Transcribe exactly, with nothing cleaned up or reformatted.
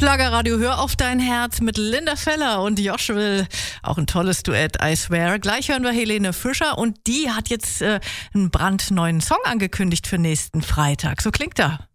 Schlagerradio, hör auf dein Herz mit Linda Feller und Joshua. Auch ein tolles Duett, I swear. Gleich hören wir Helene Fischer und die hat jetzt äh, einen brandneuen Song angekündigt für nächsten Freitag. So klingt er.